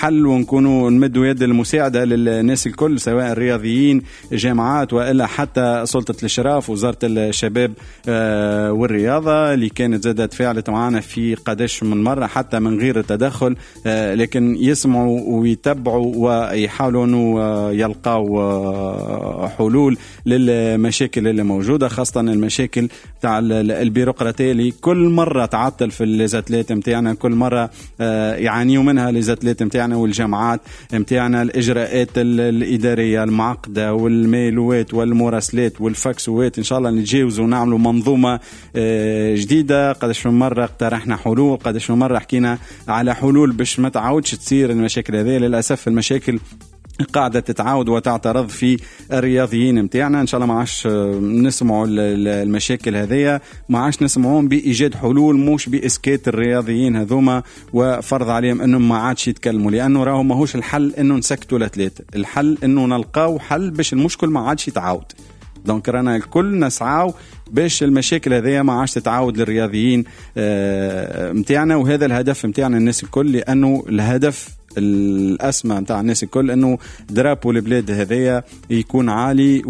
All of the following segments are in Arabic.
حل ونكونوا نمدوا يد المساعدة للناس الكل، سواء الرياضيين، جامعات، وإلا حتى سلطة الإشراف، وزارة الشباب والرياضة اللي كانت زادت فعلت معنا في قداش من مرة حتى من غير التدخل، لكن يسمعوا ويتبعوا ويحاولوا أنه يلقوا حلول للمشاكل اللي موجودة، خاصة المشاكل تاع البيروقراطية اللي كل مرة تعطل في الليزاتلات متاعنا، كل مرة يعانيوا منها الليزاتلات متاعنا والجامعات متاعنا، الإجراءات الإدارية المعقدة والميلوات والمراسلات والفاكسوات. إن شاء الله نتجاوز ونعملوا منظومة جديدة. قداش من مرة اقترحنا حلول، قداش من مرة حكينا على حلول باش ما تعاودش تصير المشاكل هذه. للأسف المشاكل قاعدة تتعاود وتعترض في الرياضيين متاعنا. إن شاء الله ما عاش نسمعوا المشاكل هذه، ما عاش نسمعون بإيجاد حلول، مش بإسكات الرياضيين هذوما وفرض عليهم أنهم ما عادش يتكلموا، لأنه راهو ما هوش الحل أنه نسكتوا لثلاثة، الحل أنه نلقاو حل باش المشكل ما عادش يتعاود. دونك رانا الكل نسعاو باش المشاكل هذه ما عادش تتعاود للرياضيين متاعنا، وهذا الهدف متاعنا الناس الكل، لأنه الهدف الأسمى متاع الناس الكل أنه درابو البلاد هذية يكون عالي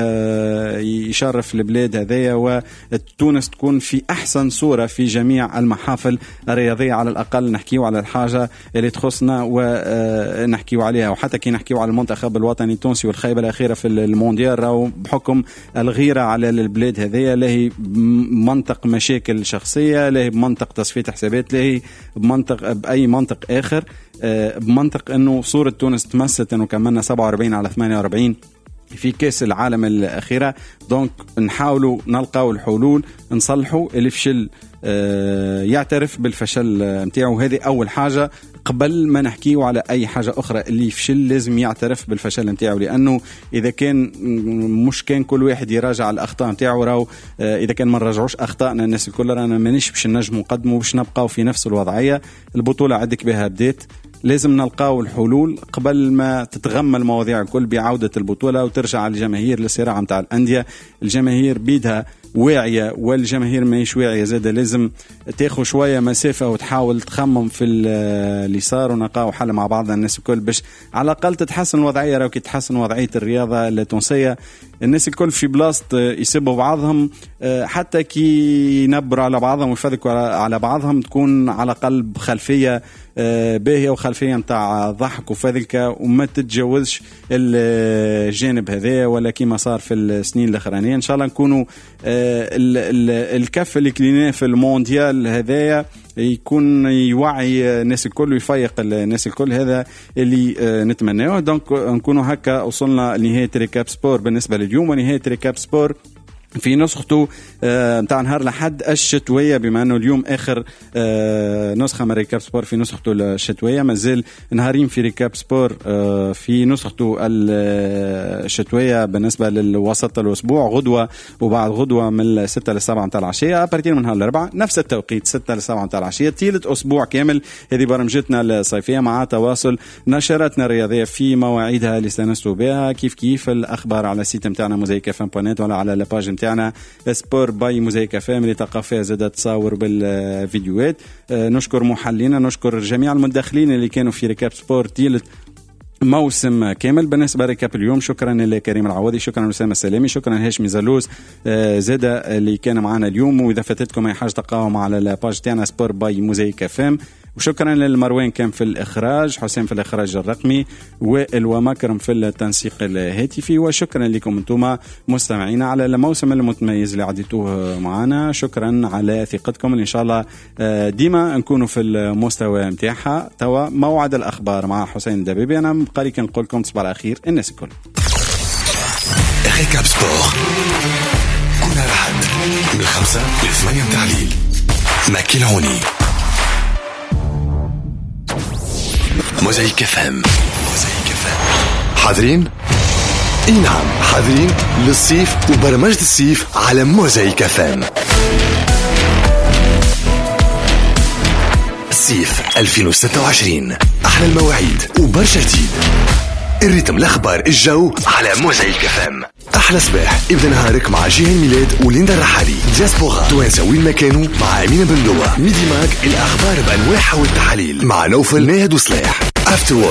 ويشرف البلاد هذية، وتونس تكون في أحسن صورة في جميع المحافل الرياضية. على الأقل نحكيو على الحاجة اللي تخصنا ونحكيو عليها. وحتى كي نحكيو على المنتخب الوطني التونسي والخيبة الأخيرة في المونديال، راهو بحكم الغيرة على البلاد هذية، لاهي بمنطق مشاكل شخصية، لاهي بمنطق تصفية حسابات، لاهي بمنطق بأي منطق آخر، بمنطق أنه صورة تونس تمست أنه كملنا 47-48 في كأس العالم الأخيرة. دونك نحاولوا نلقاو الحلول، نصلحوا اللي فشل، يعترف بالفشل متاعه. هذه أول حاجة قبل ما نحكيه على أي حاجة أخرى. اللي يفشل لازم يعترف بالفشل متاعه، لأنه إذا كان مش كان كل واحد يراجع الأخطاء متاعه، راو إذا كان ما نراجعوش أخطائنا الناس الكل رانا مانيش باش نجم نقدموا، باش نبقاو في نفس الوضعية. البطولة عندك بها بديت، لازم نلقاو الحلول قبل ما تتغمى المواضيع الكل بعودة البطولة وترجع الجماهير للصراع متاع الأندية. الجماهير بيدها واعية والجماهير ماهيش واعية زادة، لازم تاخذ شوية مسافة وتحاول تخمم في اللي صار ونلقاو حل مع بعض الناس الكل باش على الأقل تتحسن الوضعية. راو كي تتحسن وضعية الرياضة التونسية الناس الكل في بلاصة يسبوا بعضهم، حتى كي ينبروا على بعضهم ويفذكوا على بعضهم تكون على قلب خلفية باهية وخلفية متاع ضحك وفذلكة، وما تتجاوزش الجانب هذا ولا كما صار في السنين الأخرانية. إن شاء الله نكونوا الكف اللي كليناه في المونديال هذايا يكون يوعي الناس الكل ويفيق الناس الكل، هذا اللي نتمناه. دونك نكونوا هكا وصلنا لنهاية ريكاب سبور بالنسبة لليوم، ونهاية ريكاب سبور في نسخته متاع نهار الأحد الشتوية، بما أنه اليوم آخر نسخة من ريكاب سبور في نسخته الشتوية. مازال نهارين في ريكاب سبور في نسخته الشتوية بالنسبة للوسط الأسبوع، غدوة وبعد غدوة من 6 ل7 متاع العشية، أبرتين من نهار الأربعاء نفس التوقيت 6 ل7 متاع العشية. ثالث أسبوع كامل هذه برمجتنا الصيفية مع تواصل نشراتنا الرياضية في مواعيدها اللي استنستوا بها. كيف الأخبار على السيت متاعنا mosaicfm.net ولا على الباج متاعنا سبور باي موزايك فام اللي تلقى فيها زادة تصاور بالفيديوهات. نشكر محلينا، نشكر جميع المدخلين اللي كانوا في ريكاب سبور تيلت موسم كامل. بالنسبة لريكاب اليوم شكرا لكريم العوضي، شكرا لأسامة السلامي، شكرا لهاشمي زلوز زادة اللي كان معنا اليوم. وإذا فاتتكم أي حاجة تلقاهم على الباج تاعنا سبور باي موزايك فام. وشكرا للمروان كان في الإخراج، حسين في الإخراج الرقمي، والومكرم في التنسيق الهاتفي. وشكرا لكم أنتم مستمعين على الموسم المتميز اللي عديتوه معنا. شكرا على ثقتكم، إن شاء الله ديما نكونوا في المستوى متاعها. توا موعد الأخبار مع حسين الدبيبي. أنا بقالي نقول لكم تصبح على خير الناس الكل. ريكاب سبور كل أحد من 5 ل 8 متاع الليل. ماكي العوني موزايك فهم. حاضرين؟ اي نعم حاضرين للصيف وبرمجة الصيف على موزايك فهم. الصيف 2026 أحلى المواعيد وبرشا جديد. الريتم الأخبار الجو على موزايك فهم. أحلى صباح ابدأ نهارك مع جيهان ميلاد وليندا الرحالي. دياسبورا توانسة وين مكانه مع أمينة بندوة. ميدي ماك الأخبار بأنواعها والتحاليل مع نوفل ناهد وصلاح. After